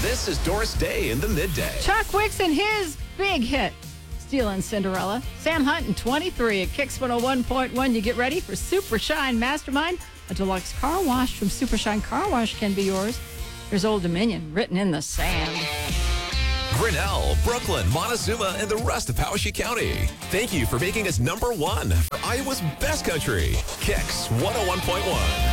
This is Doris Day in the Midday. Chuck Wicks and his big hit, Stealing Cinderella. Sam Hunt in 23 at Kicks 101.1. You get ready for Super Shine Mastermind. A deluxe car wash from Super Shine Car Wash can be yours. There's Old Dominion written in the sand. Grinnell, Brooklyn, Montezuma, and the rest of Powashik County. Thank you for making us #1 for Iowa's best country. Kicks 101.1.